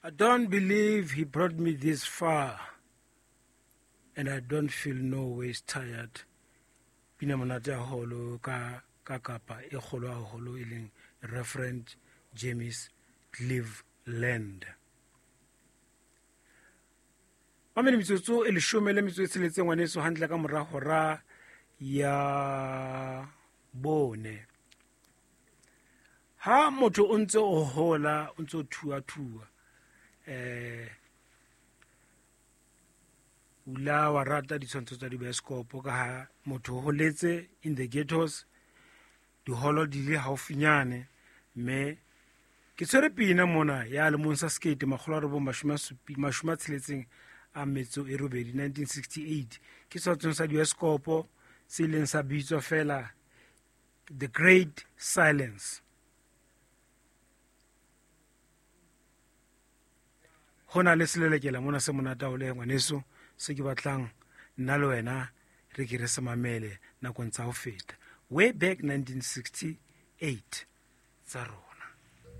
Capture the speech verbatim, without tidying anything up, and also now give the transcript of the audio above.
I don't believe he brought me this far, and I don't feel no ways tired. Pina monate haholo ka ka kapa e kgolo haholo e leng Reverend James Cleveland. Ba mene metsotso e leshome le metso e tsheletseng ngwaneso hantle ka mora hora ya bone. Ha motho o ntse o hola o ntse o thua thua eh ula wa rata ditshwantsho tsa dibaeskopo ka ha motho o holetse in the ghettos di holo di le haufinyane me ke tsere pina mona ya le monsa skate magolo re bo mashuma tsheletseng a metso e robedi nineteen sixty-eight ke tshwantsho sa dibaeskopo se leng sa bitswa fela The Great Silence. Hona le selelekela mona se monata o le ngwaneso se ke batlang nna le wena re ke re se mamele nakong tsa ho feta way back nineteen sixty-eight tsa rona.